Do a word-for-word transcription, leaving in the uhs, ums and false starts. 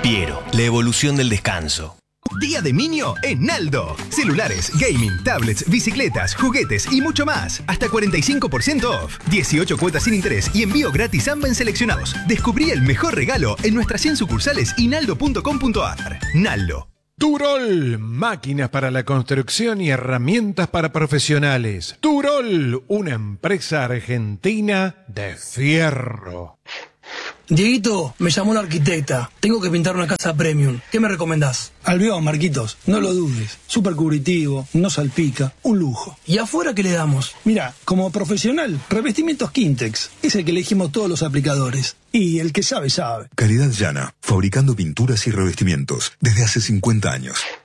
Piero, la evolución del descanso. Día de Minio en Naldo. Celulares, gaming, tablets, bicicletas, juguetes y mucho más. Hasta cuarenta y cinco por ciento off. dieciocho cuotas sin interés y envío gratis AMBA en seleccionados. Descubrí el mejor regalo en nuestras cien sucursales y naldo punto com punto ar. Naldo. Turol, máquinas para la construcción y herramientas para profesionales. Turol, una empresa argentina de fierro. Dieguito, me llamó la arquitecta. Tengo que pintar una casa premium. ¿Qué me recomendás? Albión, Marquitos, no lo dudes. Súper cubritivo, no salpica, un lujo. ¿Y afuera qué le damos? Mira, como profesional, revestimientos Quintex. Es el que elegimos todos los aplicadores. Y el que sabe, sabe. Calidad Llana, fabricando pinturas y revestimientos desde hace cincuenta años.